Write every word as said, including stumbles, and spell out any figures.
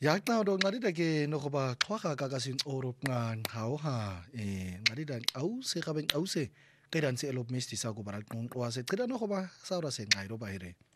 Yaqawdo nqadida ke no goba tlhoga ka ka sin oro ngan hauha eh nqadida ause gaben ause ke dan se elop mesti sa go bara qonqwa se qeda no goba sa ora se nqairo ba ire